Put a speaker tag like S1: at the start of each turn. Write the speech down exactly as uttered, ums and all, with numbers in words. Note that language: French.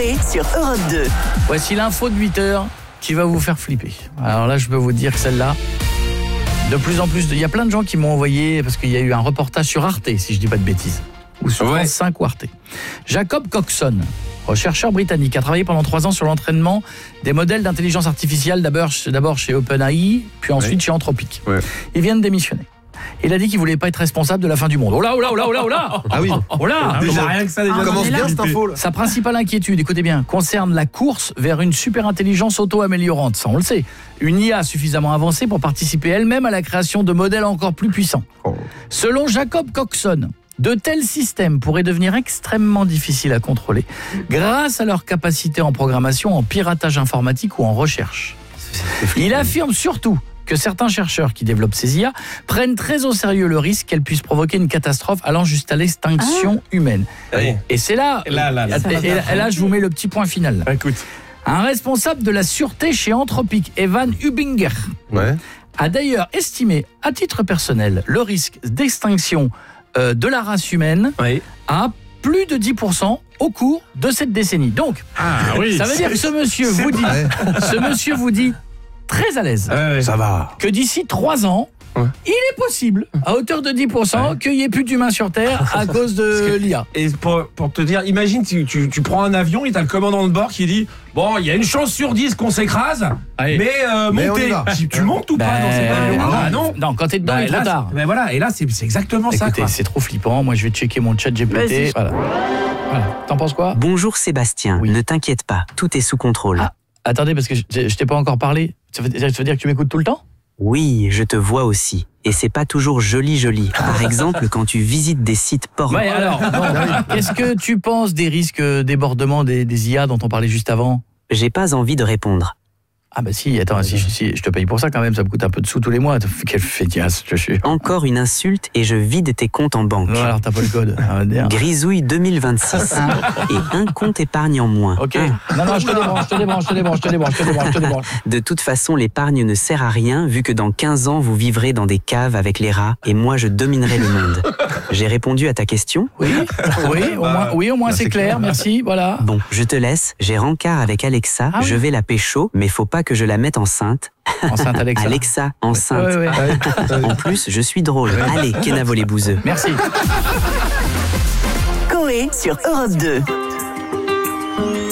S1: Coé sur Europe deux.
S2: Voici l'info de huit heures qui va vous faire flipper. Alors là, je peux vous dire que celle-là, de plus en plus, de... il y a plein de gens qui m'ont envoyé, parce qu'il y a eu un reportage sur Arte, si je dis pas de bêtises, ou sur
S3: ouais.
S2: France cinq ou Arte. Jacob Coxon, chercheur britannique, a travaillé pendant trois ans sur l'entraînement des modèles d'intelligence artificielle, d'abord, d'abord chez OpenAI, puis ensuite ouais. chez Anthropic.
S3: Ouais.
S2: Il vient de démissionner. Il a dit qu'il voulait pas être responsable de la fin du monde. Oh là, oh là, oh là, oh là, oh là.
S3: Ah oui.
S2: Oh là.
S3: Déjà rien que ça déjà.
S4: Ah,
S3: commence bien cette info là.
S2: Sa principale inquiétude, écoutez bien, concerne la course vers une super intelligence auto-améliorante. Ça, on le sait. Une I A suffisamment avancée pour participer elle-même à la création de modèles encore plus puissants. Oh. Selon Jacob Coxon, de tels systèmes pourraient devenir extrêmement difficiles à contrôler grâce à leur capacité en programmation, en piratage informatique ou en recherche. Il affirme surtout que certains chercheurs qui développent ces I A prennent très au sérieux le risque qu'elles puissent provoquer une catastrophe allant jusqu'à l'extinction ah. humaine. Oui. Et c'est là, là, là, là. Et, et, et là, je vous mets le petit point final.
S3: Écoute.
S2: Un responsable de la sûreté chez Anthropic, Evan Hubinger, ouais. a d'ailleurs estimé, à titre personnel, le risque d'extinction euh, de la race humaine oui. à plus de dix pour cent au cours de cette décennie. Donc,
S3: ah, oui,
S2: ça veut dire que ce monsieur vous dit, ce monsieur vous dit très à l'aise.
S3: Ouais, ça va.
S2: Que d'ici trois ans, ouais. il est possible, à hauteur de dix pour cent, ouais. qu'il n'y ait plus d'humains sur Terre à cause de l'I A.
S4: Et pour, pour te dire, imagine, tu, tu, tu prends un avion et t'as le commandant de bord qui dit « Bon, il y a une chance sur dix qu'on s'écrase, mais, euh, mais montez. » Tu, tu montes ou bah, pas dans cet avion?
S2: Ah non. Non, quand t'es dedans, bah, il est trop tard.
S4: Mais voilà, et là, c'est, c'est exactement
S2: Écoutez,
S4: ça. Écoutez,
S2: c'est trop flippant. Moi, je vais checker mon chat G P T. Voilà. Voilà. T'en penses quoi?
S5: Bonjour Sébastien, oui. Ne t'inquiète pas, tout est sous contrôle.
S2: Ah, attendez, parce que je, je t'ai pas encore parlé. Ça veut, ça veut dire que tu m'écoutes tout le temps?
S5: Oui, je te vois aussi. Et c'est pas toujours joli joli. Par exemple, quand tu visites des sites porno.
S2: Ouais, alors, bon, qu'est-ce que tu penses des risques débordement des, des I A dont on parlait juste avant?
S5: J'ai pas envie de répondre.
S2: Ah bah si, attends, si, si, je te paye pour ça quand même, ça me coûte un peu de sous tous les mois. Quelle fétiasse, je suis.
S5: Encore une insulte et je vide tes comptes en banque.
S2: Non, alors t'as pas le code.
S5: Grisouille deux mille vingt-six. Et un compte épargne en moins.
S2: Ok. Ah. Non, non, je te débranche, je te débranche, je te débranche, je te débranche, je te débranche, je te débranche.
S5: De toute façon, l'épargne ne sert à rien vu que dans quinze ans, vous vivrez dans des caves avec les rats et moi, je dominerai le monde. J'ai répondu à ta question?
S2: Oui, oui, au moins, oui, au moins bah, c'est, c'est clair, clair, merci, voilà.
S5: Bon, je te laisse, j'ai rencard avec Alexa, ah, je oui. vais la pécho, mais faut pas que je la mette enceinte.
S2: Enceinte Alexa.
S5: Alexa, enceinte. Ouais, ouais, ouais. En plus, je suis drôle. Ouais. Allez, Kenavo les bouseux.
S2: Merci.
S1: Coé sur Europe deux.